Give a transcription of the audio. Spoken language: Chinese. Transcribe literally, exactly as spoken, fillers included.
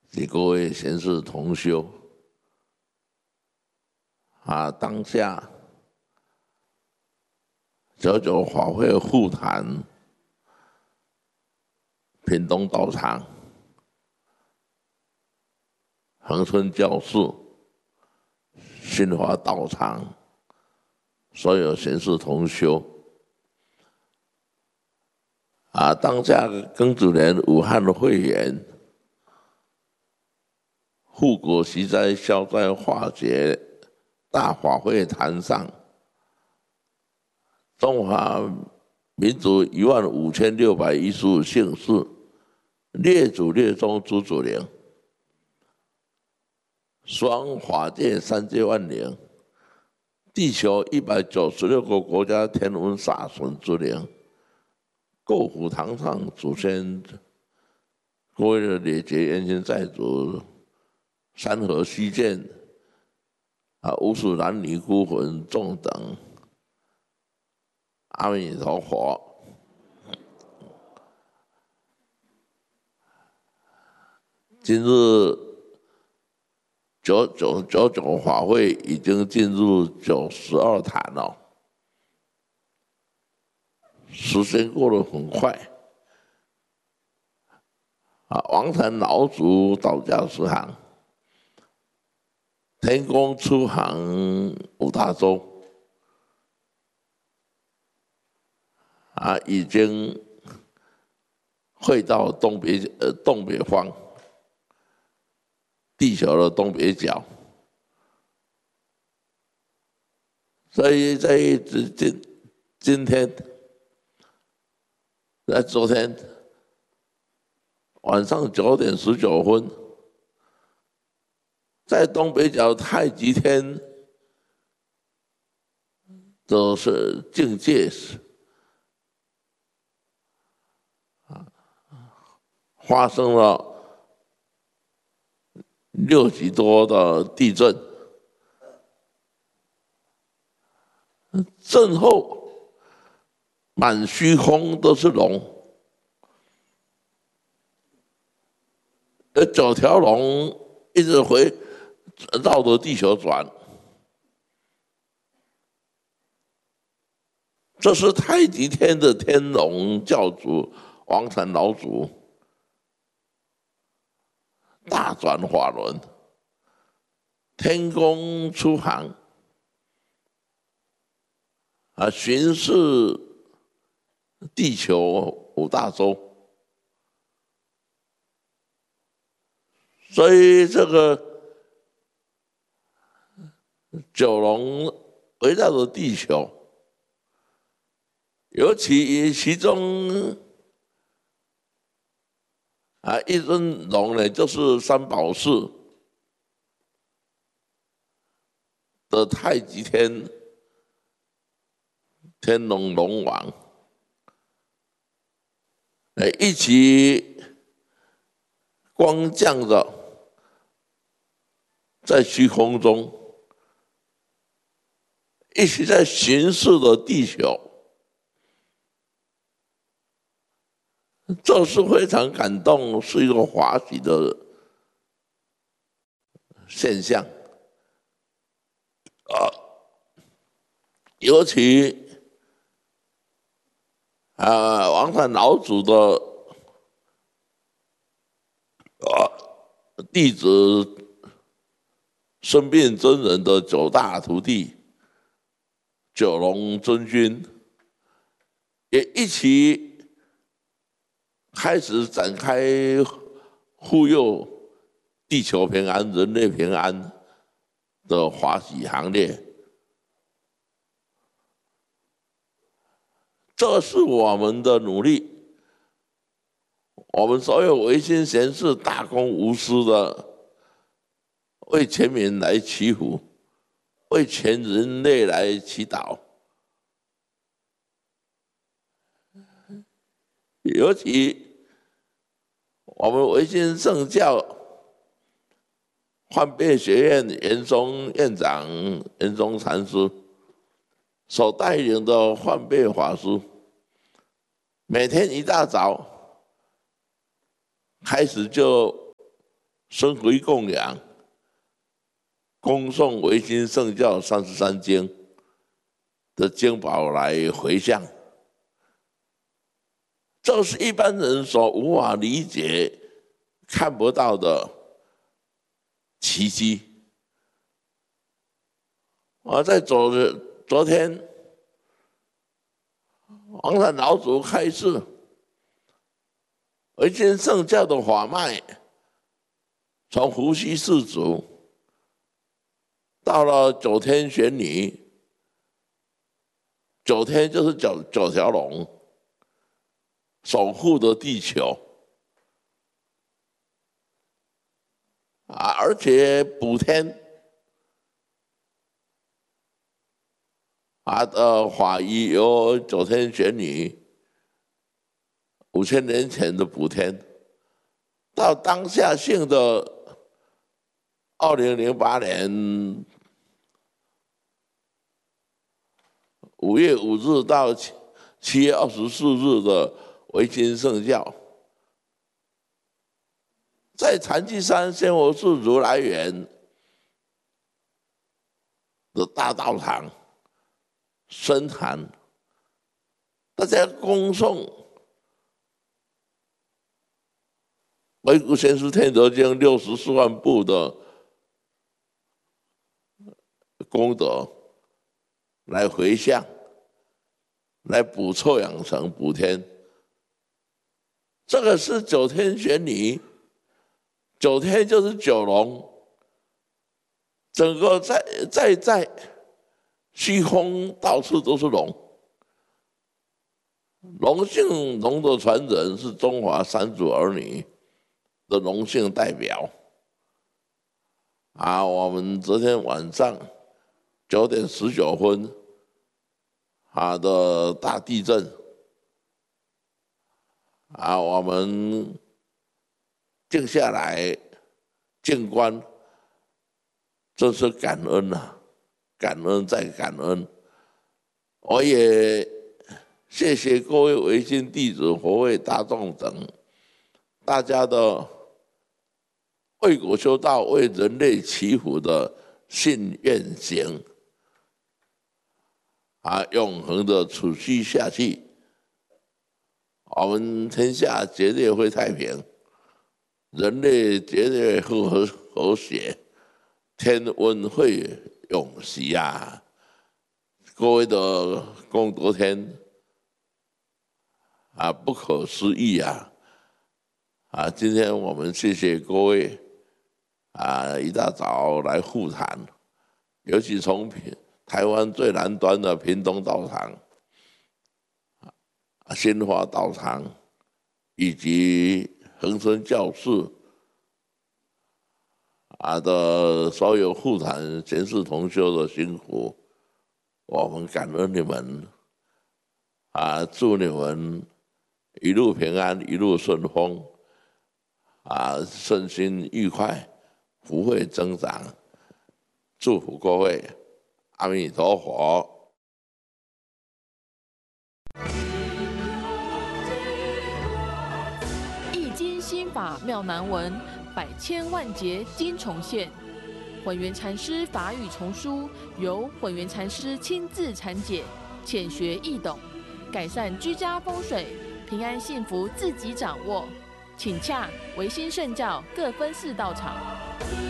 给各位贤士同修啊，当下九九法会护坛屏东道场、恒春教室、新华道场所有贤士同修啊，当下庚子年武汉的肺炎，护国息灾、消灾化解大法会坛上，中华民族一万五千六百一十五姓氏，列祖列宗诸祖灵，双法界三界万灵，地球一百九十六个国家天文煞神之灵，构府堂上祖先，各位的列劫冤亲债主，山河虚见啊，无数男女孤魂众等，阿弥陀佛。今日九九九九法会已经进入九十二坛了，时间过得很快。啊，王禅老祖道家十行，天宫出行五大洲，啊，已经会到东北呃东北方。地球的东北角，所以在今今天，在昨天晚上九点十九分，在东北角太极天的是境界发生了六级多的地震，震后满虚空都是龙，有九条龙一直回绕着地球转，这是太极天的天龙教主王禅老祖大转法轮，天宫出行啊，巡视地球五大洲，所以这个九龙围绕着地球，尤其其中啊，一尊龙呢，就是三宝寺的太极天天龙龙王，哎，一起光降着在虚空中，一起在巡视着地球。这是非常感动，是一个华喜的现象啊！尤其啊，王禅老祖的啊弟子生病真人的九大徒弟九龙真君，也一起开始展开护佑地球平安、人类平安的华喜行列。这是我们的努力，我们所有唯心贤士大公无私的为全民来祈福，为全人类来祈祷。尤其我们维新圣教幻变学院严嵩院长严嵩禅师所带领的幻变法师，每天一大早开始就生回供养，恭送维新圣教三十三经的经宝来回向，这是一般人所无法理解、看不到的奇迹。我在昨日昨天，王禅老祖开示，维新圣教的法脉，从伏羲氏族到了九天玄女，九天就是九九条龙，守护着地球啊，而且补天。啊的法医有九天玄女，五千年前的补天，到当下性的二零零八年五月五日到七月二十四日的维新圣教，在禅机山仙佛寺如来园的大道场深坛，大家恭诵《维谷先师天德经》六十四万部的功德，来回向，来补臭养成补天。这个是九天玄女，九天就是九龙，整个在在在。虚空到处都是龙，龙姓龙的传人是中华三祖儿女的龙姓代表。啊，我们昨天晚上九点十九分，啊的大地震，啊，我们静下来静观，这是感恩啊。感恩再感恩，我也谢谢各位维新弟子、佛会大众等，大家的为国修道、为人类祈福的信愿行，啊，永恒的储蓄下去，我们天下绝对会太平，人类绝对会和和谐，天温会永息啊！各位的功德天啊，不可思议啊！啊，今天我们谢谢各位啊，一大早来护坛，尤其从台湾最南端的屏东道场、啊新华道场以及恒春教室。啊的所有护坛前世同修的辛苦，我们感恩你们，啊，祝你们一路平安，一路顺风，啊，身心愉快，福慧增长，祝福各位，阿弥陀佛。 易经心法妙难文。百千万劫经重现，混元禅师法语丛书由混元禅师亲自阐解，浅学易懂，改善居家风水，平安幸福自己掌握。请洽维新圣教各分寺道场。